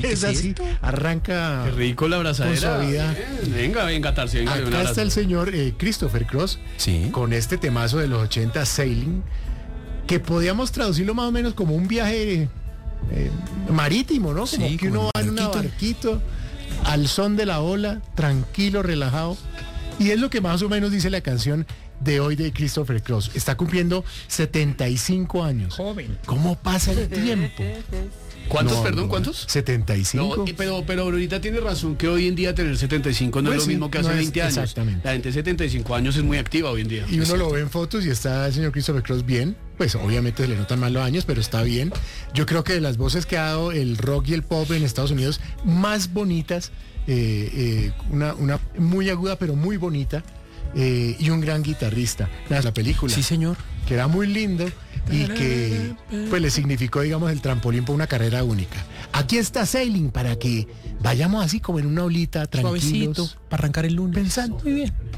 es así, arranca. Qué rico la abrazadera. Con suavidad. Venga, Tarsi, venga. Acá está el señor Christopher Cross, Sí. con este temazo de los 80, Sailing, que podíamos traducirlo más o menos como un viaje marítimo, ¿no? Como Sí, que como uno va en un barquito al son de la ola, tranquilo, relajado. Y es lo que más o menos dice la canción de hoy de Christopher Cross. Está cumpliendo 75 años. Joven. ¿Cómo pasa el tiempo? ¿Cuántos, No, perdón, no, cuántos? 75. No, pero ahorita tiene razón que hoy en día tener 75 no Pues es lo sí, mismo que hace no es 20 años. exactamente. La gente de 75 años es muy activa hoy en día. Y uno lo ve en fotos y está el señor Christopher Cross bien. Pues obviamente se le notan más los años, pero está bien. Yo creo que de las voces que ha dado el rock y el pop en Estados Unidos, más bonitas, una muy aguda pero muy bonita, y un gran guitarrista. La película, Sí, señor. que era muy lindo y que pues le significó, digamos, el trampolín para una carrera única. Aquí está Sailing para que vayamos así como en una olita, tranquilos, Suavecito, para arrancar el lunes. pensando. Muy bien.